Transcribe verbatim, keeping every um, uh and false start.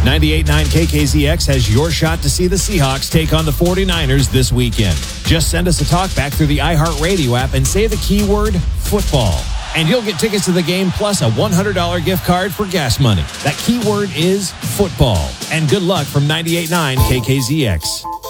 ninety-eight point nine K K Z X has your shot to see the Seahawks take on the forty-niners this weekend. Just send us a talkback through the iHeartRadio app and say the keyword football. And you'll get tickets to the game plus a one hundred dollars gift card for gas money. That keyword is football. And good luck from ninety-eight point nine K K Z X.